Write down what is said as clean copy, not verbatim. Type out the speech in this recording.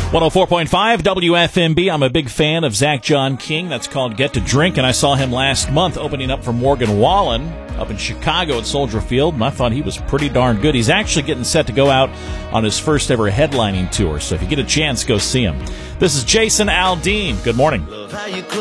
104.5 WFMB. I'm a big fan of Zach John King. That's called Get to Drink, and I saw him last month opening up for Morgan Wallen up in Chicago at Soldier Field, and I thought he was pretty darn good. He's actually getting set to go out on his first ever headlining tour, so if you get a chance, go see him. This is Jason Aldean. Good morning.